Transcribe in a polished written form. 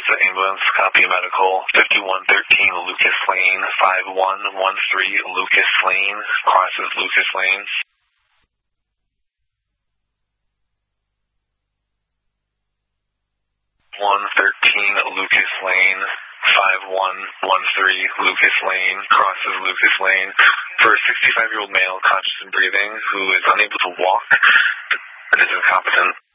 the ambulance, copy medical. 5113 Lucas Lane, 5113 Lucas Lane, crosses Lucas Lane. 113 Lucas Lane, 5113 Lucas Lane, crosses Lucas Lane, for a 65-year-old male conscious and breathing who is unable to walk and is incompetent.